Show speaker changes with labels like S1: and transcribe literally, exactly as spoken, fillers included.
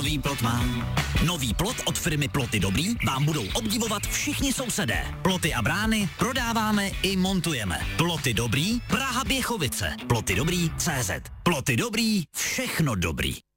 S1: nový plot mám. Nový plot od firmy Ploty Dobrý vám budou obdivovat všichni sousedé. Ploty a brány prodáváme i montujeme. Ploty Dobrý, Praha Běchovice. Ploty Dobrý tečka cé zet. Ploty Dobrý, všechno dobrý.